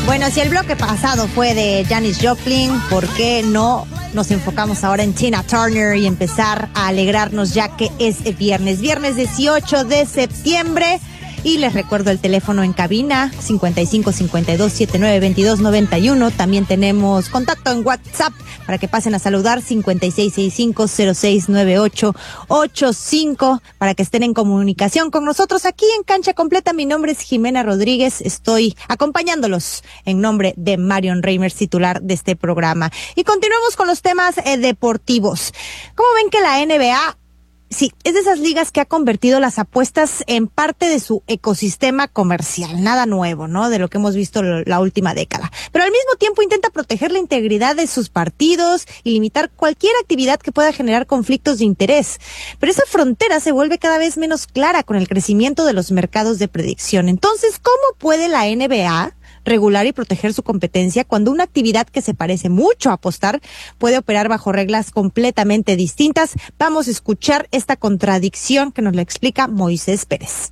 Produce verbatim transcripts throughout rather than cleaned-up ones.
Bueno, si el bloque pasado fue de Janis Joplin, ¿por qué no nos enfocamos ahora en Tina Turner y empezar a alegrarnos ya que es viernes? Viernes dieciocho de septiembre. Y les recuerdo el teléfono en cabina, cincuenta y cinco cincuenta y dos setenta y nueve veintidós noventa y uno. También tenemos contacto en WhatsApp para que pasen a saludar, cincuenta y seis sesenta y cinco cero seis nueve ocho ochenta y cinco, para que estén en comunicación con nosotros aquí en Cancha Completa. Mi nombre es Jimena Rodríguez, estoy acompañándolos en nombre de Marion Reimers, titular de este programa. Y continuamos con los temas eh, deportivos. ¿Cómo ven que la N B A? Sí, es de esas ligas que ha convertido las apuestas en parte de su ecosistema comercial, nada nuevo, ¿no? De lo que hemos visto la última década. Pero al mismo tiempo intenta proteger la integridad de sus partidos y limitar cualquier actividad que pueda generar conflictos de interés. Pero esa frontera se vuelve cada vez menos clara con el crecimiento de los mercados de predicción. Entonces, ¿cómo puede la N B A regular y proteger su competencia cuando una actividad que se parece mucho a apostar puede operar bajo reglas completamente distintas? Vamos a escuchar esta contradicción que nos la explica Moisés Pérez.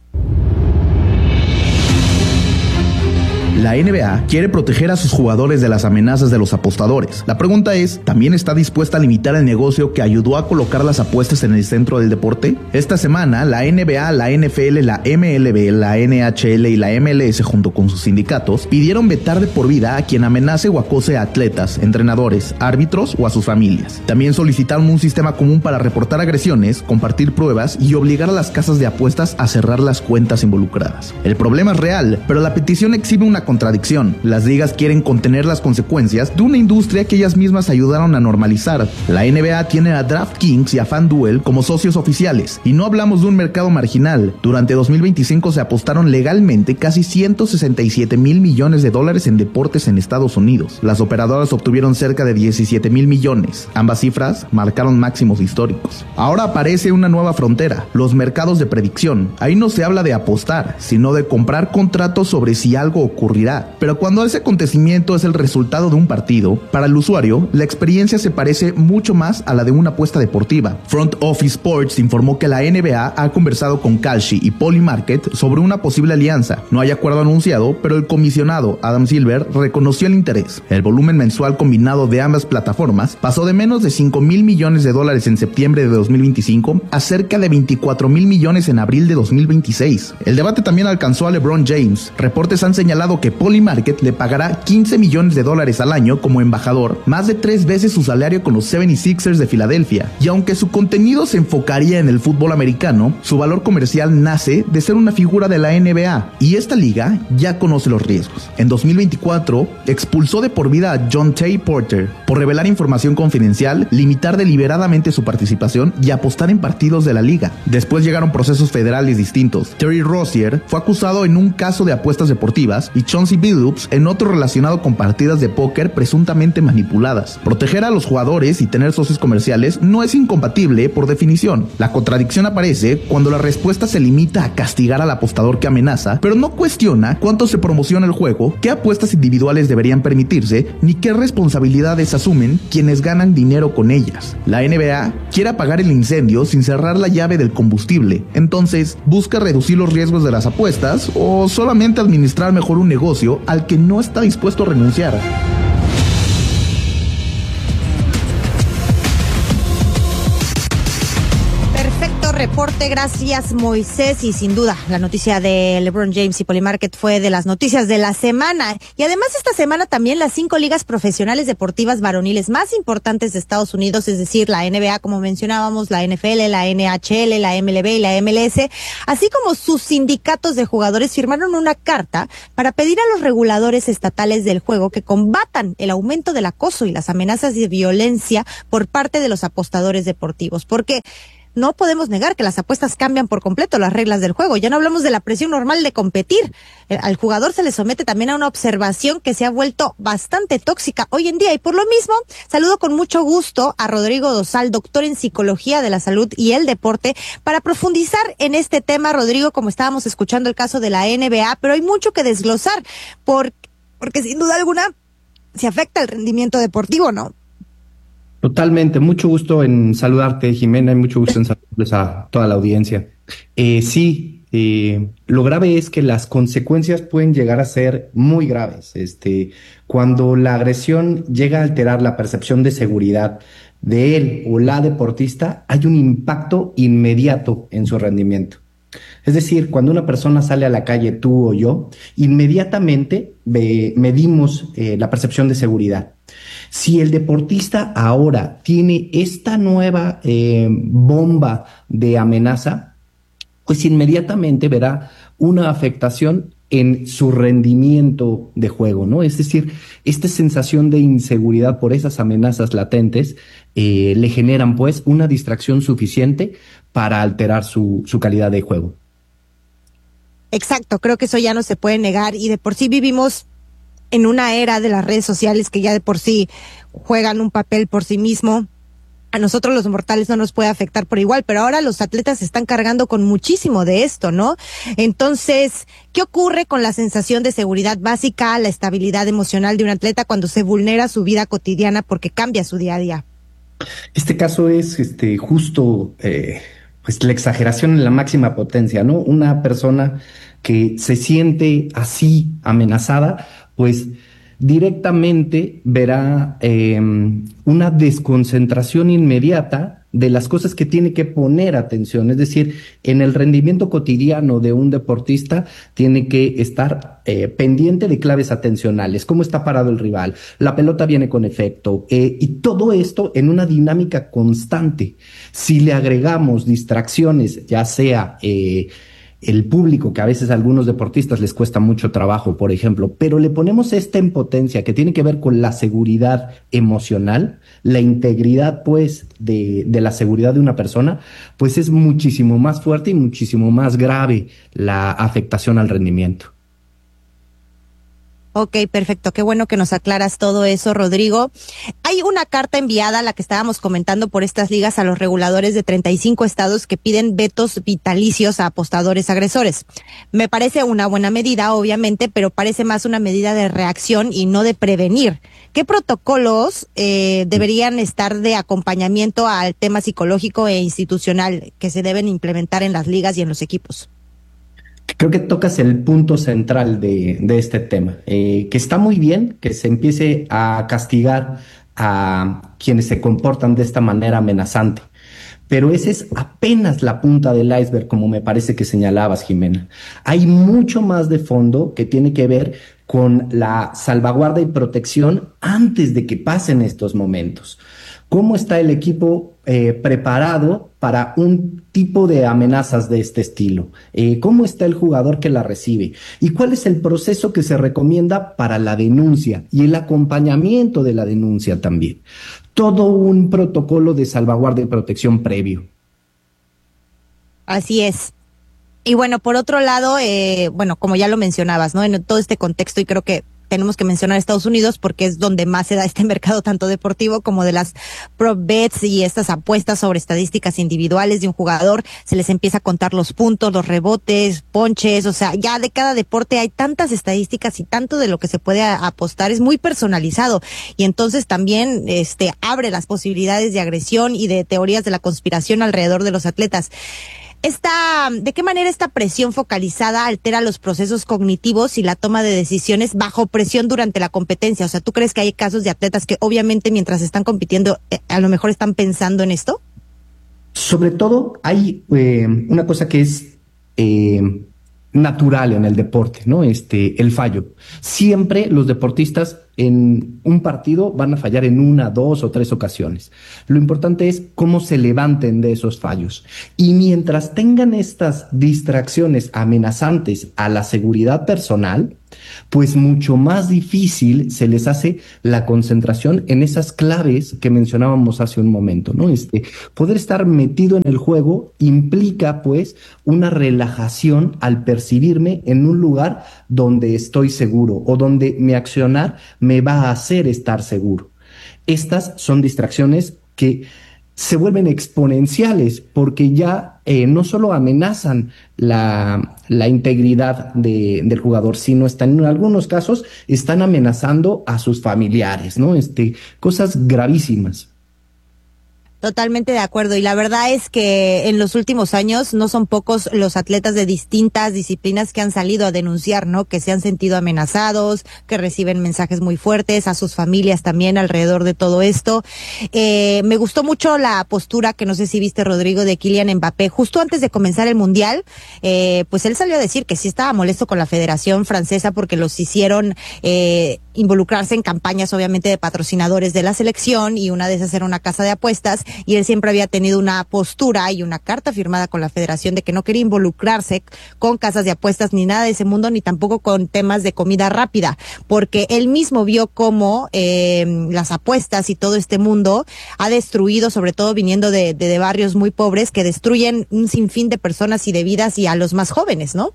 La N B A quiere proteger a sus jugadores de las amenazas de los apostadores. La pregunta es, ¿también está dispuesta a limitar el negocio que ayudó a colocar las apuestas en el centro del deporte? Esta semana, la N B A, la N F L, la M L B, la N H L y la M L S, junto con sus sindicatos, pidieron vetar de por vida a quien amenace o acose a atletas, entrenadores, árbitros o a sus familias. También solicitaron un sistema común para reportar agresiones, compartir pruebas y obligar a las casas de apuestas a cerrar las cuentas involucradas. El problema es real, pero la petición exhibe una contradicción. Las ligas quieren contener las consecuencias de una industria que ellas mismas ayudaron a normalizar. La N B A tiene a DraftKings y a FanDuel como socios oficiales, y no hablamos de un mercado marginal. Durante dos mil veinticinco se apostaron legalmente casi ciento sesenta y siete mil millones de dólares en deportes en Estados Unidos. Las operadoras obtuvieron cerca de diecisiete mil millones. Ambas cifras marcaron máximos históricos. Ahora aparece una nueva frontera, los mercados de predicción. Ahí no se habla de apostar, sino de comprar contratos sobre si algo ocurre. Pero cuando ese acontecimiento es el resultado de un partido, para el usuario, la experiencia se parece mucho más a la de una apuesta deportiva. Front Office Sports informó que la N B A ha conversado con Kalshi y Polymarket sobre una posible alianza. No hay acuerdo anunciado, pero el comisionado Adam Silver reconoció el interés. El volumen mensual combinado de ambas plataformas pasó de menos de cinco mil millones de dólares en septiembre de dos mil veinticinco a cerca de veinticuatro mil millones en abril de dos mil veintiséis. El debate también alcanzó a LeBron James. Reportes han señalado que Polymarket le pagará quince millones de dólares al año como embajador, más de tres veces su salario con los setenta y seis ers de Filadelfia. Y aunque su contenido se enfocaría en el fútbol americano, su valor comercial nace de ser una figura de la N B A, y esta liga ya conoce los riesgos. En dos mil veinticuatro, expulsó de por vida a John Tay Porter por revelar información confidencial, limitar deliberadamente su participación y apostar en partidos de la liga. Después llegaron procesos federales distintos. Terry Rozier fue acusado en un caso de apuestas deportivas y Chauncey Billups en otro relacionado con partidas de póker presuntamente manipuladas. Proteger a los jugadores y tener socios comerciales no es incompatible por definición. La contradicción aparece cuando la respuesta se limita a castigar al apostador que amenaza, pero no cuestiona cuánto se promociona el juego, qué apuestas individuales deberían permitirse, ni qué responsabilidades asumen quienes ganan dinero con ellas. La N B A quiere apagar el incendio sin cerrar la llave del combustible. Entonces, ¿busca reducir los riesgos de las apuestas o solamente administrar mejor un negocio al que no está dispuesto a renunciar? Reporte, gracias Moisés, y sin duda la noticia de LeBron James y Polymarket fue de las noticias de la semana. Y además esta semana también las cinco ligas profesionales deportivas varoniles más importantes de Estados Unidos, es decir, la N B A, como mencionábamos, la N F L, la N H L, la M L B y la M L S, así como sus sindicatos de jugadores, firmaron una carta para pedir a los reguladores estatales del juego que combatan el aumento del acoso y las amenazas de violencia por parte de los apostadores deportivos, porque no podemos negar que las apuestas cambian por completo las reglas del juego. Ya no hablamos de la presión normal de competir. Al jugador se le somete también a una observación que se ha vuelto bastante tóxica hoy en día. Y por lo mismo, saludo con mucho gusto a Rodrigo Dosal, doctor en Psicología de la Salud y el Deporte, para profundizar en este tema. Rodrigo, como estábamos escuchando el caso de la N B A, pero hay mucho que desglosar, por, porque sin duda alguna se afecta el rendimiento deportivo, ¿no? Totalmente, mucho gusto en saludarte, Jimena, y mucho gusto en saludarles a toda la audiencia. Eh, sí, eh, lo grave es que las consecuencias pueden llegar a ser muy graves. Este, cuando la agresión llega a alterar la percepción de seguridad de él o la deportista, hay un impacto inmediato en su rendimiento. Es decir, cuando una persona sale a la calle, tú o yo, inmediatamente eh, medimos eh, la percepción de seguridad. Si el deportista ahora tiene esta nueva eh, bomba de amenaza, pues inmediatamente verá una afectación en su rendimiento de juego, ¿no? Es decir, esta sensación de inseguridad por esas amenazas latentes eh, le generan pues una distracción suficiente para alterar su, su calidad de juego. Exacto, creo que eso ya no se puede negar y de por sí vivimos en una era de las redes sociales que ya de por sí juegan un papel por sí mismo. A nosotros los mortales no nos puede afectar por igual, pero ahora los atletas se están cargando con muchísimo de esto, ¿no? Entonces, ¿qué ocurre con la sensación de seguridad básica, la estabilidad emocional de un atleta cuando se vulnera su vida cotidiana porque cambia su día a día? Este caso es este justo eh, pues la exageración en la máxima potencia, ¿no? Una persona que se siente así amenazada, pues directamente verá eh, una desconcentración inmediata de las cosas que tiene que poner atención. Es decir, en el rendimiento cotidiano de un deportista tiene que estar eh, pendiente de claves atencionales, cómo está parado el rival, la pelota viene con efecto, eh, y todo esto en una dinámica constante. Si le agregamos distracciones, ya sea eh, el público, que a veces a algunos deportistas les cuesta mucho trabajo, por ejemplo, pero le ponemos esta en potencia que tiene que ver con la seguridad emocional, la integridad, pues, de, de la seguridad de una persona, pues es muchísimo más fuerte y muchísimo más grave la afectación al rendimiento. Ok, perfecto. Qué bueno que nos aclaras todo eso, Rodrigo. Hay una carta enviada, la que estábamos comentando por estas ligas, a los reguladores de treinta y cinco estados que piden vetos vitalicios a apostadores agresores. Me parece una buena medida, obviamente, pero parece más una medida de reacción y no de prevenir. ¿Qué protocolos eh, deberían estar de acompañamiento al tema psicológico e institucional que se deben implementar en las ligas y en los equipos? Creo que tocas el punto central de, de este tema, eh, que está muy bien que se empiece a castigar a quienes se comportan de esta manera amenazante, pero esa es apenas la punta del iceberg, como me parece que señalabas, Jimena. Hay mucho más de fondo que tiene que ver con la salvaguarda y protección antes de que pasen estos momentos. ¿Cómo está el equipo eh, preparado para un tipo de amenazas de este estilo? Eh, ¿Cómo está el jugador que la recibe? ¿Y cuál es el proceso que se recomienda para la denuncia y el acompañamiento de la denuncia también? Todo un protocolo de salvaguardia y protección previo. Así es. Y bueno, por otro lado, eh, bueno, como ya lo mencionabas, ¿no? En todo este contexto, y creo que tenemos que mencionar Estados Unidos porque es donde más se da este mercado tanto deportivo como de las prop bets y estas apuestas sobre estadísticas individuales de un jugador. Se les empieza a contar los puntos, los rebotes, ponches, o sea, ya de cada deporte hay tantas estadísticas y tanto de lo que se puede apostar, es muy personalizado y entonces también este abre las posibilidades de agresión y de teorías de la conspiración alrededor de los atletas. Esta, ¿de qué manera esta presión focalizada altera los procesos cognitivos y la toma de decisiones bajo presión durante la competencia? O sea, ¿tú crees que hay casos de atletas que obviamente mientras están compitiendo eh, a lo mejor están pensando en esto? Sobre todo hay eh, una cosa que es eh, natural en el deporte, ¿no? Este, el fallo. Siempre los deportistas en un partido van a fallar en una, dos o tres ocasiones. Lo importante es cómo se levanten de esos fallos. Y mientras tengan estas distracciones amenazantes a la seguridad personal, pues mucho más difícil se les hace la concentración en esas claves que mencionábamos hace un momento, ¿no? Este, poder estar metido en el juego implica, pues, una relajación al percibirme en un lugar donde estoy seguro o donde mi accionar me va a hacer estar seguro. Estas son distracciones que se vuelven exponenciales porque ya eh, no solo amenazan la, la integridad de, del jugador, sino están en algunos casos están amenazando a sus familiares, ¿no? Este, cosas gravísimas. Totalmente de acuerdo, y la verdad es que en los últimos años no son pocos los atletas de distintas disciplinas que han salido a denunciar, ¿no? Que se han sentido amenazados, que reciben mensajes muy fuertes, a sus familias también alrededor de todo esto. Eh, me gustó mucho la postura que no sé si viste, Rodrigo, de Kylian Mbappé, justo antes de comenzar el Mundial, eh, pues él salió a decir que sí estaba molesto con la Federación Francesa porque los hicieron eh, involucrarse en campañas, obviamente, de patrocinadores de la selección, y una de esas era una casa de apuestas, y él siempre había tenido una postura y una carta firmada con la Federación de que no quería involucrarse con casas de apuestas ni nada de ese mundo, ni tampoco con temas de comida rápida, porque él mismo vio cómo eh, las apuestas y todo este mundo ha destruido, sobre todo viniendo de, de, de barrios muy pobres, que destruyen un sinfín de personas y de vidas, y a los más jóvenes, ¿no?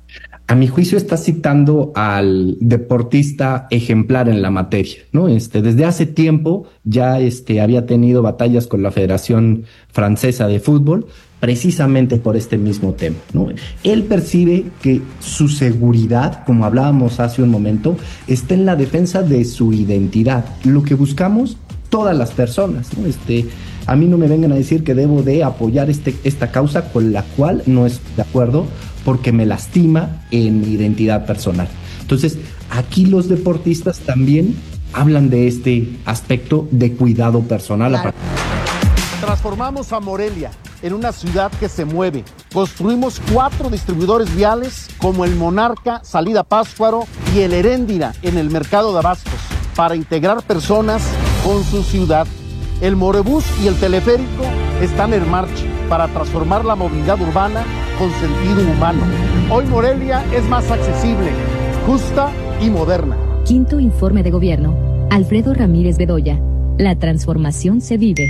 A mi juicio está citando al deportista ejemplar en la materia, ¿no? Este, desde hace tiempo ya este, había tenido batallas con la Federación Francesa de Fútbol precisamente por este mismo tema, ¿no? Él percibe que su seguridad, como hablábamos hace un momento, está en la defensa de su identidad, lo que buscamos todas las personas, ¿no? Este, a mí no me vengan a decir que debo de apoyar este, esta causa con la cual no estoy de acuerdo, porque me lastima en mi identidad personal. Entonces, aquí los deportistas también hablan de este aspecto de cuidado personal. Claro. Transformamos a Morelia en una ciudad que se mueve. Construimos cuatro distribuidores viales como el Monarca, salida Pátzcuaro, y el Heréndira en el mercado de abastos, para integrar personas con su ciudad. El Morebús y el teleférico están en marcha para transformar la movilidad urbana con sentido humano. Hoy Morelia es más accesible, justa y moderna. Quinto informe de gobierno. Alfredo Ramírez Bedoya. La transformación se vive.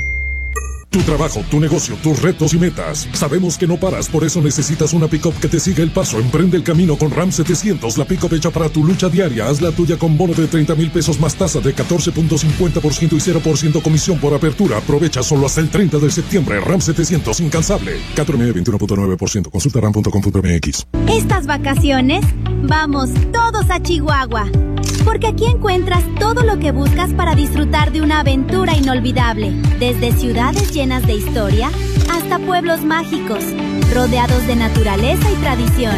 Tu trabajo, tu negocio, tus retos y metas. Sabemos que no paras, por eso necesitas una pick-up que te siga el paso. Emprende el camino con RAM setecientos, la pick-up hecha para tu lucha diaria. Haz la tuya con bono de treinta mil pesos más tasa de catorce punto cincuenta por ciento y cero por ciento comisión por apertura. Aprovecha solo hasta el treinta de septiembre. RAM setecientos, incansable. cuatro M veintiuno punto nueve por ciento. Consulta ram punto com punto m x. Estas vacaciones, vamos todos a Chihuahua. Porque aquí encuentras todo lo que buscas para disfrutar de una aventura inolvidable. Desde ciudades llenas de historia hasta pueblos mágicos, rodeados de naturaleza y tradición.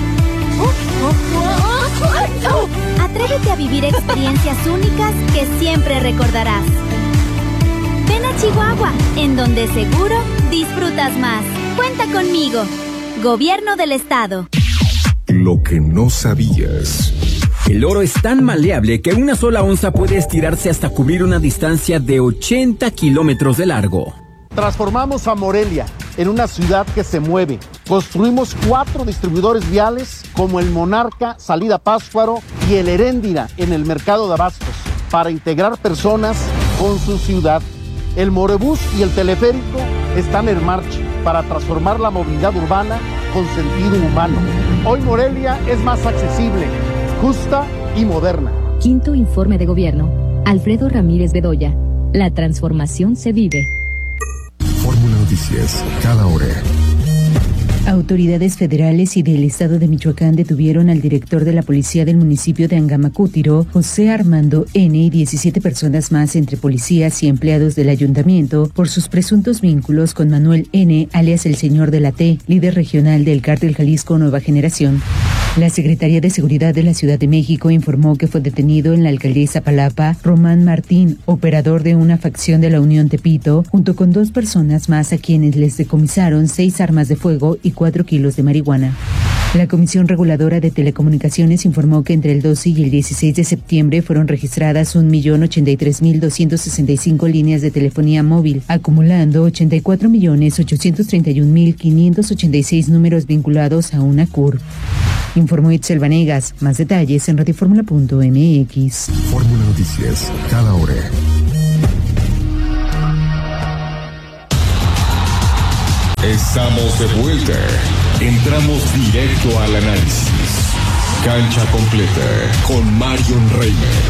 Atrévete a vivir experiencias únicas que siempre recordarás. Ven a Chihuahua, en donde seguro disfrutas más. Cuenta conmigo. Gobierno del Estado. Lo que no sabías. El oro es tan maleable que una sola onza puede estirarse hasta cubrir una distancia de ochenta kilómetros de largo. Transformamos a Morelia en una ciudad que se mueve. Construimos cuatro distribuidores viales como el Monarca, salida Pátzcuaro, y el Heréndira en el mercado de abastos, para integrar personas con su ciudad. El Morebús y el teleférico están en marcha para transformar la movilidad urbana con sentido humano. Hoy Morelia es más accesible, justa y moderna. Quinto informe de gobierno. Alfredo Ramírez Bedoya. La transformación se vive. Fórmula Noticias, cada hora. Autoridades federales y del estado de Michoacán detuvieron al director de la policía del municipio de Angamacútiro, José Armando N., y diecisiete personas más entre policías y empleados del ayuntamiento por sus presuntos vínculos con Manuel N., alias el Señor de la T., líder regional del Cártel Jalisco Nueva Generación. La Secretaría de Seguridad de la Ciudad de México informó que fue detenido en la alcaldía Iztapalapa Román Martín, operador de una facción de la Unión Tepito, junto con dos personas más a quienes les decomisaron seis armas de fuego y cuatro kilos de marihuana. La Comisión Reguladora de Telecomunicaciones informó que entre el doce y el dieciséis de septiembre fueron registradas un millón ochenta y tres mil doscientas sesenta y cinco líneas de telefonía móvil, acumulando ochenta y cuatro millones ochocientos treinta y un mil quinientos ochenta y seis números vinculados a una C U R. Informó Itzel Vanegas. Más detalles en radioformula punto m x. Fórmula Noticias, cada hora. Estamos de vuelta. Entramos directo al análisis. Cancha completa con Marion Reimer.